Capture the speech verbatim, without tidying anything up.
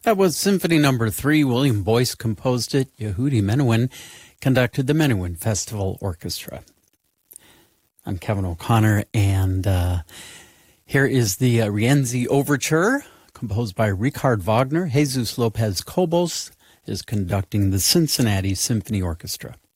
That was Symphony Number Three. William Boyce composed it. Yehudi Menuhin conducted the Menuhin Festival Orchestra. I'm Kevin O'Connor, and uh, here is the uh, Rienzi Overture, composed by Richard Wagner. Jesus Lopez Cobos is conducting the Cincinnati Symphony Orchestra.